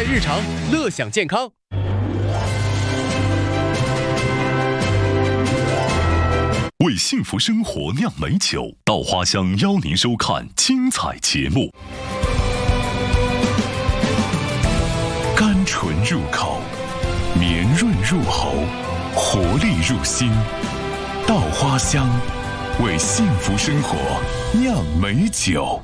日常，乐享健康。 为幸福生活酿美酒，稻花香邀您收看精彩节目。甘醇入口，绵润入喉，活力入心。稻花香，为幸福生活酿美酒。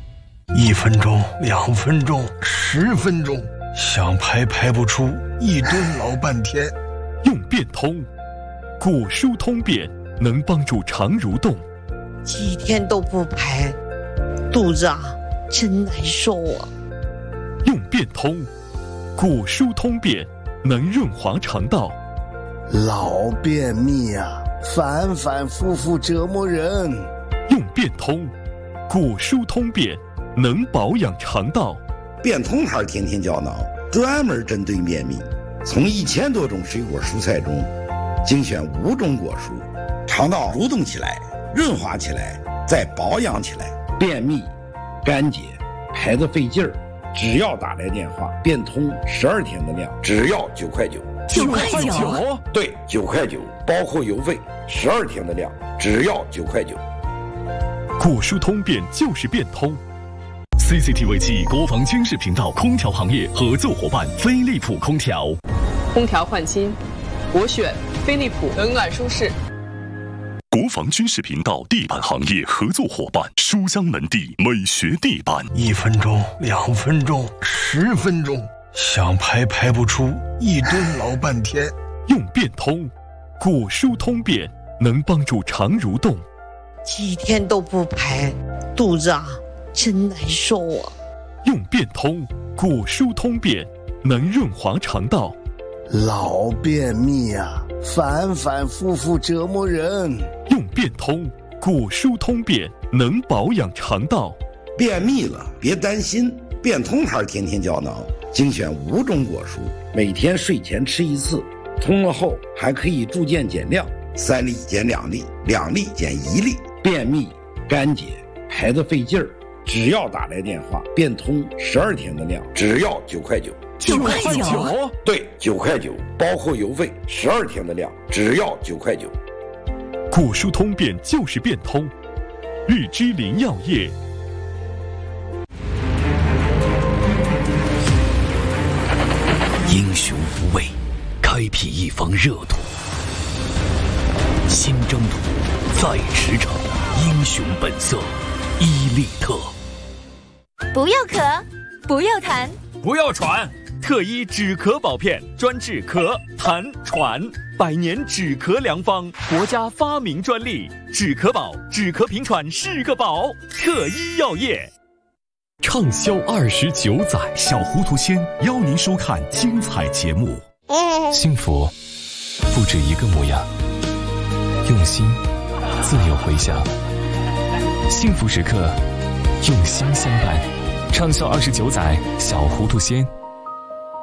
1分钟、2分钟、10分钟，想排排不出，一蹲老半天。 用变通，果蔬通便，能帮助肠蠕动。 几天都不排，肚子真难受啊。 用变通，果蔬通便，能润滑肠道。 老便秘反反复复折磨人。 用变通，果蔬通便，能保养肠道。 变通牌天天胶囊专门针对便秘，从1000多种水果蔬菜中精选5种果蔬，肠道蠕动起来，润滑起来，再保养起来。便秘、干结、排得费劲儿，只要打来电话，变通12天的量，只要9块9。 9块9？ 对，9块9，包括邮费，12天的量，只要9块9。 果蔬通便就是变通。CCTV 7国防军事频道空调行业合作伙伴飞利浦空调。 空调换新，我选飞利浦，冷暖舒适。 国防军事频道地板行业合作伙伴书香门第美学地板。 1分钟、2分钟、10分钟，想排排不出，一蹲老半天。 用变通，果蔬通便，能帮助肠蠕动。 几天都不排，肚子真难受啊。 用变通，果蔬通便，能润滑肠道。 老便秘反反复复折磨人。 用变通，果蔬通便，能保养肠道。 便秘了别担心，变通牌天天胶囊精选5种果蔬，每天睡前吃1次，通了后还可以逐渐减量，3粒减2粒，2粒减1粒。便秘、干结、排得费劲儿，只要打来电话，变通12天的量，只要9块9。 9块9？ 对，9块9，包括邮费，12天的量，只要9块9。 果蔬通便就是变通。日之林药业。 英雄无畏，开辟一方热土。新征途在驰骋，英雄本色，伊利特。 不要咳，不要痰， 不要喘，特医止咳宝片，专治咳、痰、喘，100年止咳良方，国家发明专利。止咳宝，止咳平喘是个宝。特医药业。 畅销29载，小糊涂仙邀您收看精彩节目。 幸福不止一个模样，用心自有回响。幸福时刻，用心相伴。畅销29载，小糊涂仙。